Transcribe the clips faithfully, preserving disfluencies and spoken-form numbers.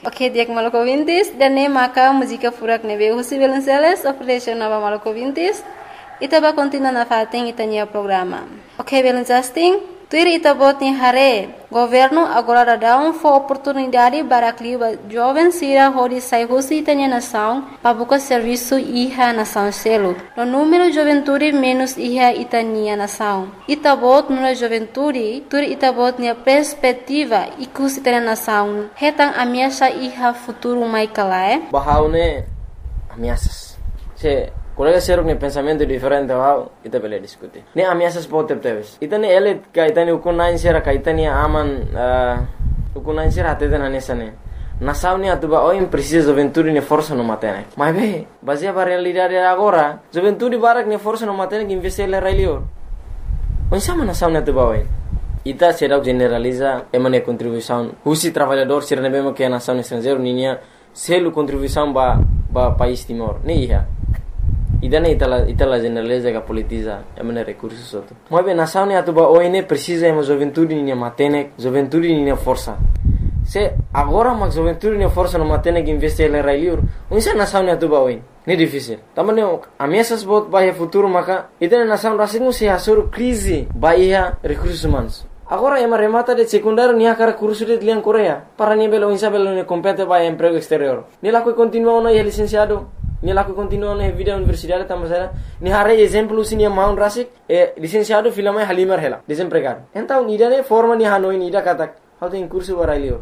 Ok, diak Maluku Vintis, dan ne maka música furak nebe husi Velenceles, operation nova Maluku Vintis, ita ba continua na fating itanya programa. Ok, Velencasting, tuir ita bot ni hare, governo agora dá um for oportunidade para cliba jovem sira hori sai husi itanya nação, para buscar serviço iha nação selo. No número juventude menos iha itania nação. Ita bot no juventude, tuir ita bot ni perspectiva ikus itanya nação. Hetang ameaça iha futuro mai kalae. Bahaune ameaças. Se colega ser um pensamento diferente, wow, ita bele discutir. Ne ameaças pode ter. Ita ne ele ka ita ne ukunain sera ka ita ne aman ukunain sera até na nessa ne. Nação ne atuba oi precisa juventude ne força no matene. Mas bem, baseia para realidade agora, juventude barak ne força no matene que investir le railio. Onde sama nação ne atuba oi. Ita será generaliza emane contribuição. Husi trabalhador ser ne bem que a nação estrangeiro ninha selo contribuição ba ba país Timor. Ne ia. Idane itala itala generaliza que politiza emane recursos outro. Mas bem nação ne atuba oi ne precisa ema juventude ninha matene, juventude ninha força. Se agora mas juventude ninha força no matene que investir le railio. Onde sa nação ne atuba oi. Ne difícil. Tamane ameaças bot bahia futuro maka itane nação rasingu se hasur crise bahia recursos humanos. Agora ema remata de secundário nia cara curso de liang Coreia. Para nia belo insa belo ne compete bahia emprego exterior. Ni laku continua na licenciado. Ni laku continua na vida universidade tamasera. Ni hare exemplo sini maun rasik e licenciado filama halimar hela desempregado. Então ida ne forma ni hanoi ni ida katak. How tem curso barailio.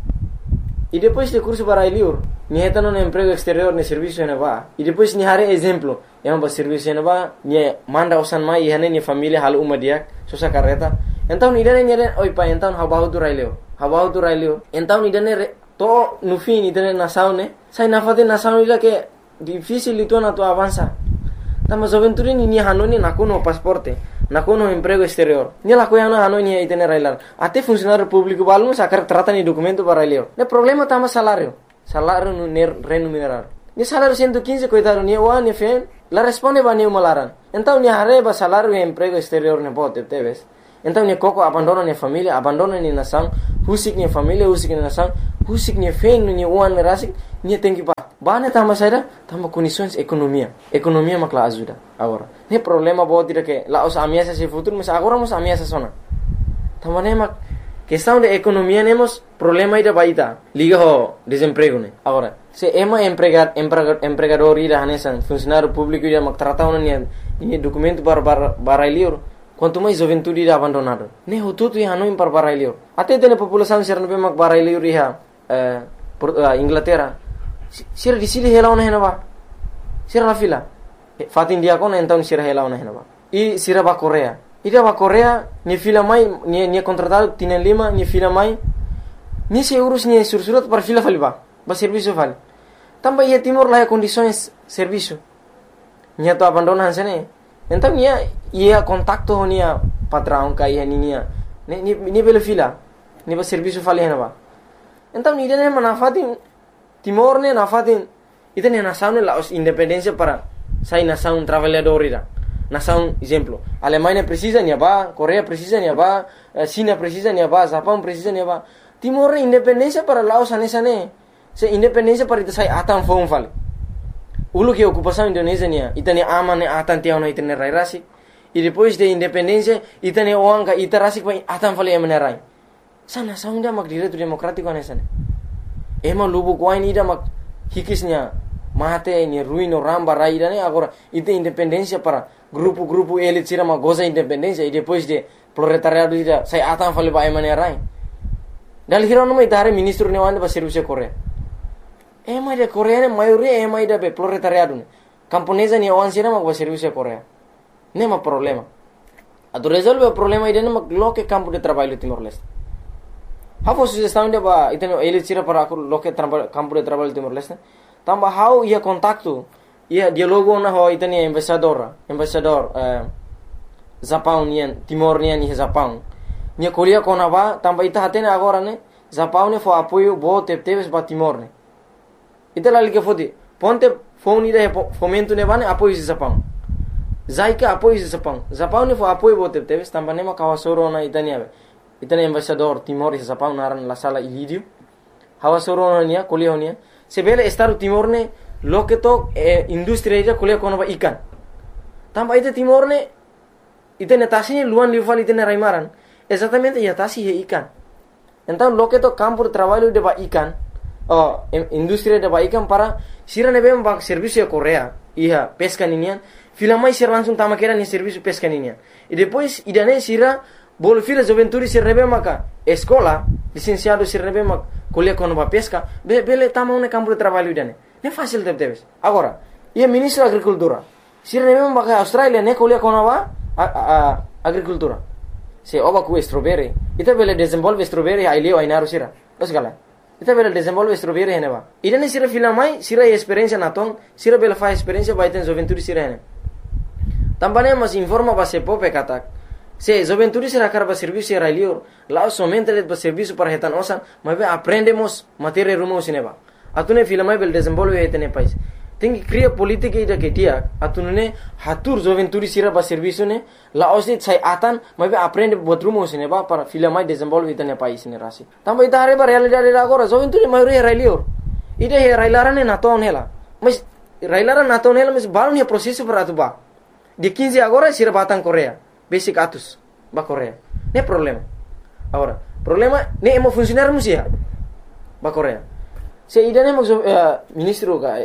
E depois de curso barailio, ni heta no emprego exterior ne serviço ne va. E depois ni hare exemplo, ema ba serviço ne va, ni manda osan mai hane ni família hal uma dia, sosa carreta. Então ni dane ni oi pa então habahu tu railio. Habahu tu railio. Então ni dane to no fim ni dane nação ne. Sai na fate nação ila que difícil itu na tu avança. Tama juventude ni ni hanoni nakuno pasporte. Nakuno emprego exterior. Ni la coiana hanoni itene railar. Até funcionário público balum sacar trata ni documento para railio. Ne problema tama salário. Salário no remunerar. Ni salário cento e quinze coitado ni wa ni fen. La responde ba ni malaran. Então ni areba salário e emprego exterior ne pode teves. Então ni coco abandona ni família, abandona ni nação, husik ni família, husik ni nação, husik ni fen ni uan rasik, ni tem que pa. Bane tama saida, tama condições economia. Economia makla ajuda agora. Ne problema pode dire que lá os ameaças se futuro, mas agora mos ameaças sona. Tama ne mak questão de economia nemos problema ida baita. Liga ho desemprego ne. Agora, se ema empregar empregador ida hanesan, funcionário público ida mak trata ona ni ni documento para barailio. Quanto mais juventude ida abandonado. Ne ho tudo ia no para barailio. Até tem população ser no mak barailio ria eh Inglaterra. Sira di sini hela ona henaba. Sira la fila. Fatin dia kona então sira hela ona henaba. E sira ba Coreia. Ida ba Coreia ni fila mai ni ni contratado tienen lima ni fila mai. Ni se urus ni sursurat para fila faliba. Ba serviço fali. Tamba ia Timor lá condições serviço. Ni to abandonan sene. Então ia ia contacto honia patrão kai hania. Ni ni ni bela fila. Ni ba serviço fali henaba. Então ni dene manafatin Timor ne nafatin ita ne nação ne la independência para sai nação trabalhadora. Nação exemplo, Alemanha precisa ni ba, Coreia precisa ni ba, China precisa ni ba, Japão precisa ni ba. Timor ne independência para Laos anesa ne. Se independência para ita sai atan fong fal. Ulu que ocupação Indonésia ne, ita ne aman ne atan tiao na ita ne rai rasi. E depois de independência ita ne oanga ita rasi pa atan fal emane rai. Sa nação dia mak direito democrático anesa ne. Ema lubu kuai ni ida mak hikisnya mate ni ruino ramba raida ne agora ite independência para grupo-grupo elit sira ma goza independência e depois de proletariado ida sai atan fale ba emane rai. Dal hiro no mai tare ministro ne wanda ba serviço Coreia. Ema de Coreia ne maioria ema ida be proletariado ne. Camponesa ni wan sira ma ba serviço Coreia. Ne ma problema. Ado resolve o problema ida ne ma loke campo de trabalho Timor-Leste. How sugestão de ba iteno ele tira para aku loke campo de trabalho Timor-Leste. Tamba how ia contacto ia dialogo na ho itani embaixador, embaixador eh Japão nian Timor nian ni Japão. Nia kolia kona ba tamba ita hatene agora ne Japão ne fo apoio bo tep teves ba Timor ne. Ita lali ke fodi ponte phone ida fomento ne ba ne apoio Japão. Zaika apoio Japão. Japão ne fo apoio bo tep teves tamba ne ma kawasoro na itani ave. Itani embaixador Timor e Japão naran la sala Ilídio. hawa soronia kuliah honia sebele Estado Timor ne loke to eh, industri ida kuliah kono ba ikan tamba ite Timor ne ite netasi luan lival ite raimaran exatamente ya tasi he ikan então loke to campo de trabalho de ba ikan oh industri de ba ikan para sira nebe ba serviço de Coreia iha pesca ninian filamai sira langsung tama kera ni serviço pesca ninian e depois idane sira bolo fila juventude sira nebe maka escola licenciado sira nebe maka kuliah kono ba pesca be bele tama un campo de trabalho idane ne fácil de teves agora ia ministro da agricultura sira nebe maka Australia ne kuliah kono ba a, a, agricultura se oba ku strawberry ita bele desenvolve strawberry ai leo ai naru sira os gala ita bele desenvolve strawberry hene ba idane sira filamai sira experiência na ton sira bele fa experiência ba iten juventude sira hene tambane mas informa ba se pope katak se juventude sira karba serviço era leo lá somente le ba serviço para hetan osan mas aprendemos matéria rumo sineba atune filamai bele desenvolve hetene pais tem que criar política ida que dia atunune hatur juventude sira ba serviço ne la osit sai atan mas aprende botrumo sineba para filamai desenvolve hetene pais ne rasi tamba ita are ba realidade agora juventude maioria era leo ida he railarane na ton hela mas railara na ton hela mas baru ni processo para atuba de quinze agora sira batang Coreia basic atus ba Coreia ne problema agora problema ne emo funcionar musia ba Coreia se ida ne mo uh, ministro ga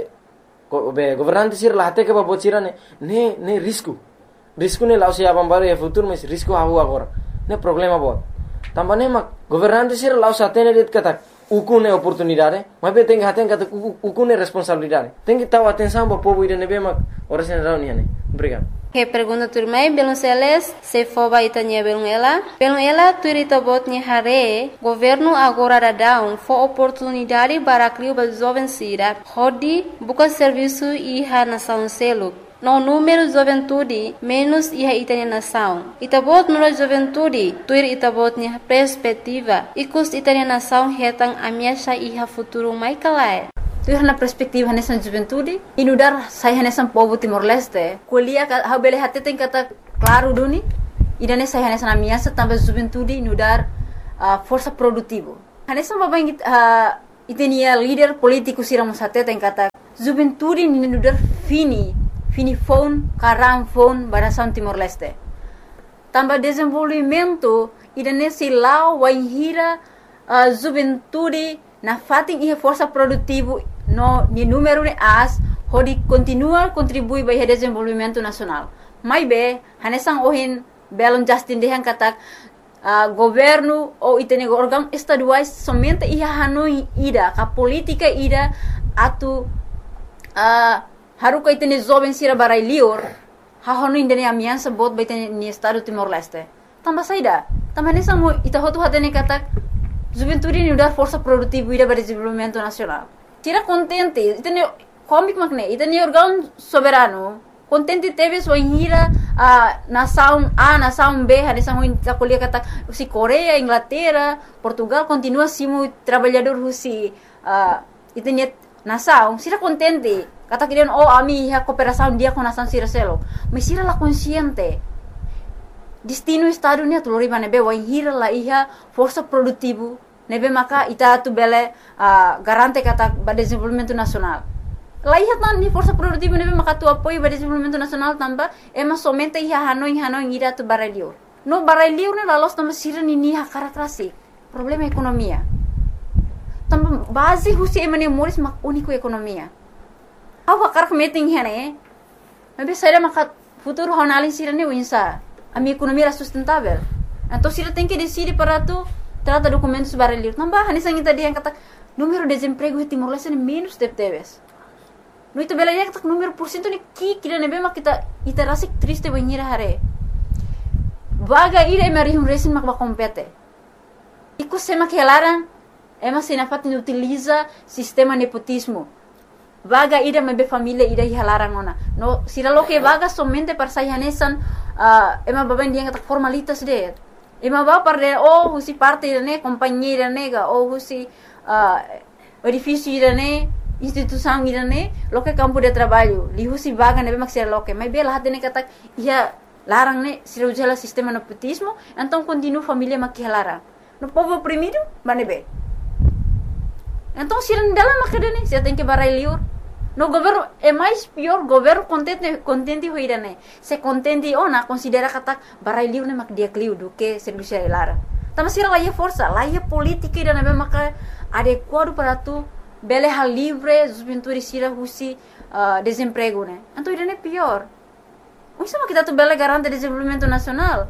be governante sir la hate ke ba bocira ne ne ne risco risco ne lao se abambaro e futuro mas risco hawo agora ne problema bo tambane ma governante sir lao sa tene det kata ukune oportunidade mas be tem haten kata ukune responsabilidade tem que taw atenção ba povo ida ne be ma ora sen rauni ne obrigado. Que pergunta turmai belum seles se foba itanya belum ela belum ela turita botnya hare governo agora da down for oportunidade para criar ba jovem sira hodi buka serviço iha nação selo no número juventude menos iha itanya nação itabot no juventude tuir itabotnya perspectiva ikus itanya nação hetang amiasha iha futuro mai kalai tuir na perspektiva nessa juventude inudar saya nessa povo Timor Leste kuliah ha bele hate tem kata claro duni idane saya nessa amiasa tambah juventude inudar uh, força produtivo nessa babang uh, itenia líder político siramos hate tem kata juventude inudar fini fini phone karam phone barasan Timor Leste tambah desenvolvimento idane silau waihira uh, juventude na fating ihe força produtivo no ni número de as hodi continua contribui para o desenvolvimento nacional mai be hanesang ohin belum Justin dehan katak uh, governo ou itene órgão estaduais somente iha hanoi ida ka política ida atu uh, haruka itene jovem sira barai lior ha hanoi indene amiança bot ba itene ni estado Timor Leste tamba saida tamba hanesang mo ita hotu hatene katak juventude ni udar força produtiva ida para desenvolvimento nacional tira contente itene comic magne itene órgão soberano contente teve sua inhira a nação A nação B hanesang mo itakulia kata si Coreia Inglaterra Portugal continua simo trabalhador husi uh, itene nação sira contente kata kirian oh ami ha cooperação dia com nação sira selo mas sira la consciente destino estado ni tu loriba nebe wa hira la iha força produtivo nebe maka ita tu bele uh, garante kata ba desenvolvimento nacional la iha tan ni força produtivo nebe maka tu apoio ba desenvolvimento nacional tamba ema somente iha hanoi hanoi ira tu baralio no baralio ne la los tamba sira ni ni ha karakrasi problema ekonomia tamba base husi emane moris mak unico ekonomia awa karak meeting hene nebe saya maka futuro honalin sira ne winsa a minha economia era sustentável. Então, se ela tem que decidir para tu, trata documentos baralhos. Não vai, nem sangue tadi yang kata número de desemprego em Timor Leste menos de teves. No itu bela yang kata número porcento ni ki kira nebe mak kita ita rasik triste banhira hare. Vaga ira e mari um resin mak ba compete. Iku sema que elaran, ema se na fatin utiliza sistema nepotismo. Vaga ida mebe família ida hilaran ona. No, sira lo que vaga somente para sayanesan uh, ema baben dia kata formalitas de. Ema ba para oh husi parte de ne companhia de nega oh husi uh, edifício de ne instituição de ne lo que campo de trabalho. Li husi vaga nebe mak sira lo que. Mas bela hat ne kata ia larang ne sira ujala sistema nepotismo, então continua família mak hilaran. No povo oprimido, manebe. Então, se não dela macadane, se tem que barai liur. No governo é mais pior, governo contente contente hoira né. Se contente ona considera kata barai liur ne mak dia kliu do que serviço lara. Tama sira lá é força, lá é política ida na maka adequado para tu bele hal livre, juventude sira husi uh, desemprego né. Então ida é pior. O sama kita tu bele garante desenvolvimento nacional.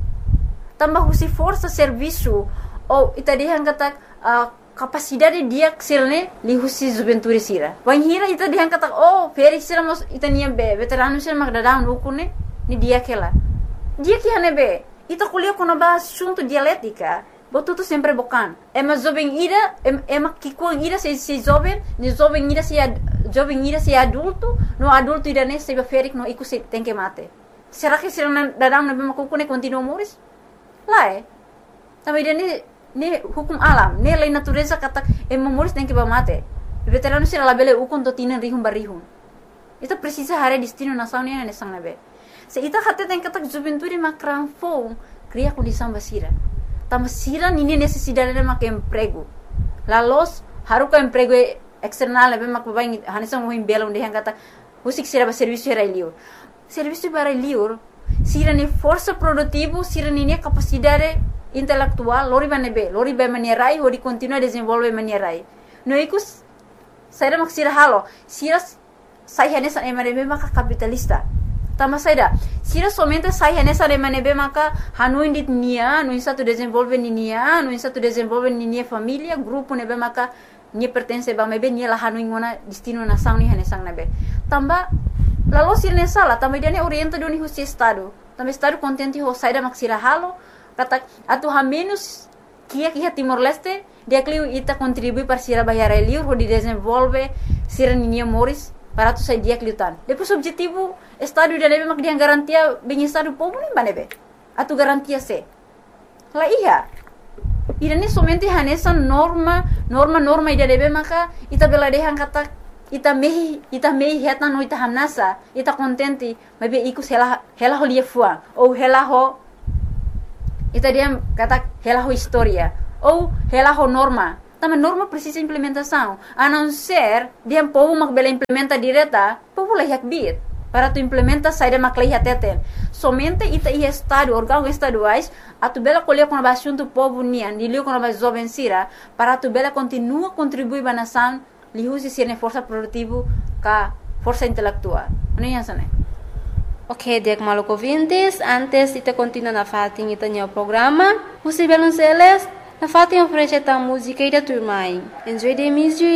Tambah husi força serviço ou ita dihan kata uh, capacidade dia ksilne li husi juventude sira. Wan hira ita dihan kata oh feri sira mos ita nia be veterano sira mak dadang ukune ni dia kela. Dia que hane be ita kuliah kono ba assunto dialética. Botu tu sempre bocan. Ema jovem ira ema kikuang ira se se jovem, ni jovem ira se ad, jovem ira se adulto, no adulto ira ne se ba ferik no iku se tem que mate. Será que sira dadang na be makukune continua moris? Lá é. Também ne ne hukum alam, ne lei natureza kata e memoris tem que ba mate. Veterano sira labele ukon to tinan rihum barihum. Ita precisa hare destino nação ne ne sang nabe. Se ita kata tem kata juventude makran fo, cria condição basira. Tama sira nini necessidade de mak emprego. La los haruka emprego external nabe mak babai hanisang mohim belum de kata usik sira ba serviço era liur. Serviço para liur, sira ne força produtivo, sira nini capacidade intelectual, lori ba nebe, lori ba manierai, hori continua desenvolve manierai. No ikus, saya mak sira halo, sira saya nessa emanebe maka capitalista. Tama saida, sira somente saya nessa emanebe maka hanu indit nia, no insa tu desenvolve nia, no insa tu desenvolve nia família, grupo nebe maka nia pertence ba mebe nia la hanu ingona destino nação ni hanesang nebe. Tamba lalu sira nessa la, tamba dia ne orienta doni husi estado. Tamba estado contente ho saida mak sira halo. Kata atu ha menos kia kia Timor Leste dia kliu ita contribui para sira bayar liur ho di desenvolve sira ninia moris para tu sai dia kliutan. Depois objetivo estado dia nebe mak dia garantia bem estado povo nem banebe. Atu garantia se. La iya. Ida ni somente hanesa norma norma norma ida nebe maka ita bela dehan kata ita mehi ita mehi heta no ita hanasa ita contente mabe ikus hela hela ho lia fua ou hela ho ita dia kata hela ho história ou hela ho norma. Também norma precisa implementação. A não ser dia povo mak bela implementa direta, povo lah yak bit para tu implementa saída mak lah teten. Somente ita i estado órgão estaduais a tu bela colher com assunto povo nian, dilio com a jovem sira para tu bela continua contribuir ba nação, li usi sirne força produtivo ka força intelectual. Não é isso, né? Ok, Diak Maluco ouvintes, antes de continuar na fatin ita o programa, você belum seles, na fatin oferece a música e da turma. Enjoy the music.